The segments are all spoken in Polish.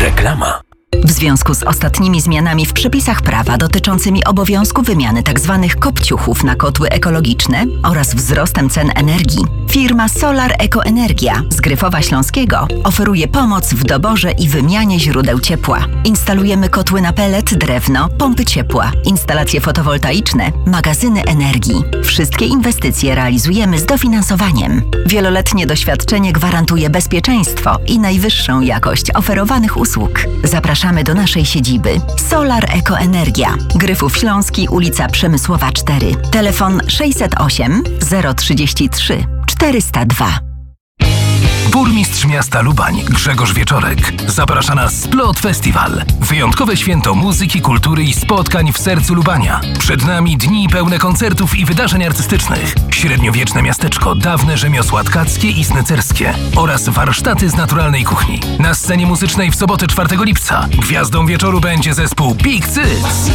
Reklama. W związku z ostatnimi zmianami w przepisach prawa dotyczącymi obowiązku wymiany tzw. kopciuchów na kotły ekologiczne oraz wzrostem cen energii, firma Solar Eco Energia z Gryfowa Śląskiego oferuje pomoc w doborze i wymianie źródeł ciepła. Instalujemy kotły na pelet, drewno, pompy ciepła, instalacje fotowoltaiczne, magazyny energii. Wszystkie inwestycje realizujemy z dofinansowaniem. Wieloletnie doświadczenie gwarantuje bezpieczeństwo i najwyższą jakość oferowanych usług. Zapraszamy do naszej siedziby. Solar Eco Energia. Gryfów Śląski, ulica Przemysłowa 4. Telefon 608 033 402. Burmistrz miasta Lubań Grzegorz Wieczorek zaprasza na Splot Festival. Wyjątkowe święto muzyki, kultury i spotkań w sercu Lubania. Przed nami dni pełne koncertów i wydarzeń artystycznych. Średniowieczne miasteczko, dawne rzemiosła tkackie i snycerskie oraz warsztaty z naturalnej kuchni. Na scenie muzycznej w sobotę 4 lipca gwiazdą wieczoru będzie zespół Big Cyc.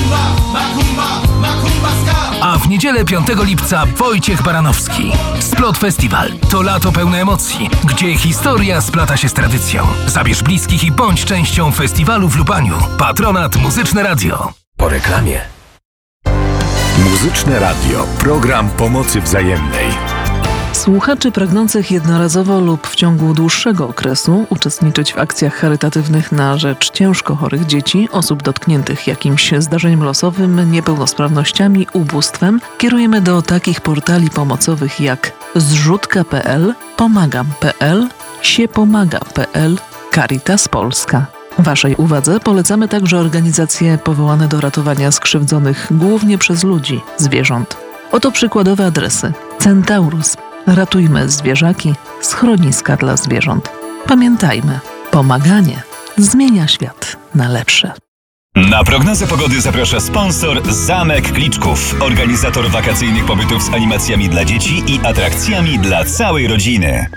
A w niedzielę 5 lipca Wojciech Baranowski. Splot Festival to lato pełne emocji, gdzie historia splata się z tradycją. Zabierz bliskich i bądź częścią festiwalu w Lubaniu. Patronat Muzyczne Radio. Po reklamie. Muzyczne Radio. Program pomocy wzajemnej. Słuchaczy pragnących jednorazowo lub w ciągu dłuższego okresu uczestniczyć w akcjach charytatywnych na rzecz ciężko chorych dzieci, osób dotkniętych jakimś zdarzeniem losowym, niepełnosprawnościami, ubóstwem, kierujemy do takich portali pomocowych jak zrzutka.pl, pomagam.pl, siepomaga.pl, Caritas Polska. Waszej uwadze polecamy także organizacje powołane do ratowania skrzywdzonych głównie przez ludzi, zwierząt. Oto przykładowe adresy: Centaurus, Ratujmy zwierzaki, schroniska dla zwierząt. Pamiętajmy, pomaganie zmienia świat na lepsze. Na prognozę pogody zaprasza sponsor Zamek Kliczków, organizator wakacyjnych pobytów z animacjami dla dzieci i atrakcjami dla całej rodziny.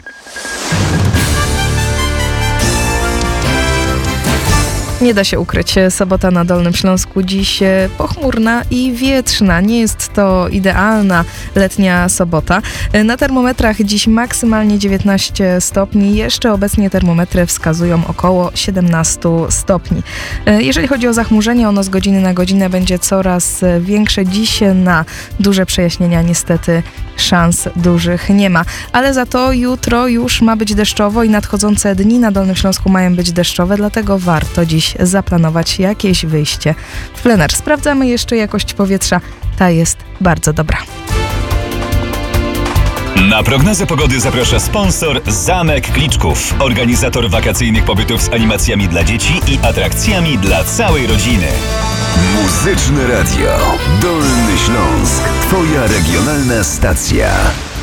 Nie da się ukryć, sobota na Dolnym Śląsku dziś pochmurna i wietrzna. Nie jest to idealna letnia sobota. Na termometrach dziś maksymalnie 19 stopni. Jeszcze obecnie termometry wskazują około 17 stopni. Jeżeli chodzi o zachmurzenie, ono z godziny na godzinę będzie coraz większe. Dziś na duże przejaśnienia niestety szans dużych nie ma. Ale za to jutro już ma być deszczowo i nadchodzące dni na Dolnym Śląsku mają być deszczowe, dlatego warto dziś zaplanować jakieś wyjście w plener. Sprawdzamy jeszcze jakość powietrza. Ta jest bardzo dobra. Na prognozę pogody zaprasza sponsor Zamek Kliczków, organizator wakacyjnych pobytów z animacjami dla dzieci i atrakcjami dla całej rodziny. Muzyczne Radio. Dolny Śląsk. Twoja regionalna stacja.